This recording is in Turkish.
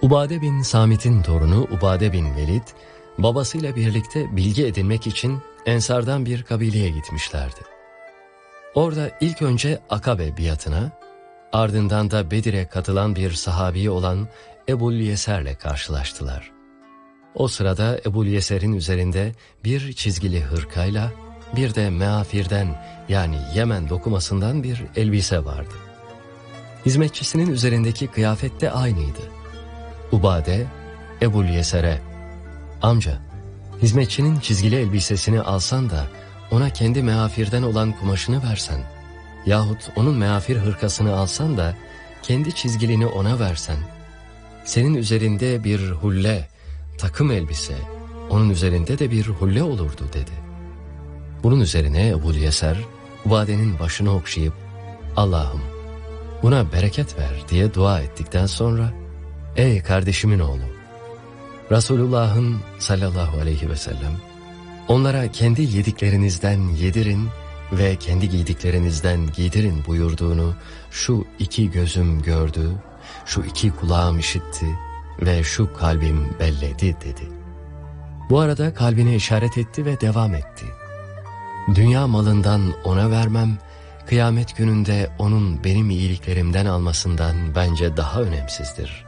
Ubade bin Samit'in torunu Ubade bin Velid, babasıyla birlikte bilgi edinmek için Ensardan bir kabileye gitmişlerdi. Orada ilk önce Akabe biatına, ardından da Bedir'e katılan bir sahabi olan Ebu'l-Yeser'le karşılaştılar. O sırada Ebu'l-Yeser'in üzerinde bir çizgili hırkayla bir de meafirden yani Yemen dokumasından bir elbise vardı. Hizmetçisinin üzerindeki kıyafet de aynıydı. Ubade, Ebu'l-Yeser'e, "Amca, hizmetçinin çizgili elbisesini alsan da ona kendi meafirden olan kumaşını versen, yahut onun meafir hırkasını alsan da kendi çizgilini ona versen, senin üzerinde bir hulle, takım elbise, onun üzerinde de bir hulle olurdu" dedi. Bunun üzerine Ebu'l-Yeser, Ubade'nin başını okşayıp, "Allah'ım, buna bereket ver" diye dua ettikten sonra, "Ey kardeşimin oğlu, Resulullah'ın sallallahu aleyhi ve sellem, onlara kendi yediklerinizden yedirin ve kendi giydiklerinizden giydirin buyurduğunu şu iki gözüm gördü, şu iki kulağım işitti ve şu kalbim belledi" dedi. Bu arada kalbine işaret etti ve devam etti. "Dünya malından ona vermem, kıyamet gününde onun benim iyiliklerimden almasından bence daha önemsizdir.